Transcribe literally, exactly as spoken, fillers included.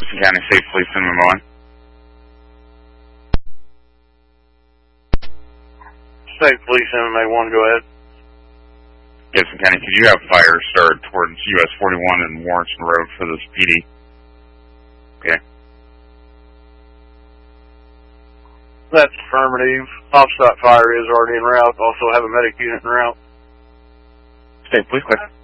Gibson County State Police M M O one. State Police M M A one, go ahead. Gibson County, could you have fire start towards U S forty-one and Warrenton Road for this P D? Okay. That's affirmative. Offsite fire is already en route. Also have a medic unit en route. State Police, clear.